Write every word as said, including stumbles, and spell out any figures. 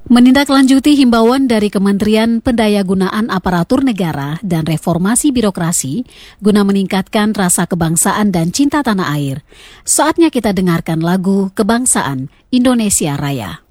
Menindaklanjuti himbauan dari Kementerian Pendayagunaan Aparatur Negara dan Reformasi Birokrasi guna meningkatkan rasa kebangsaan dan cinta tanah air, saatnya kita dengarkan lagu Kebangsaan Indonesia Raya.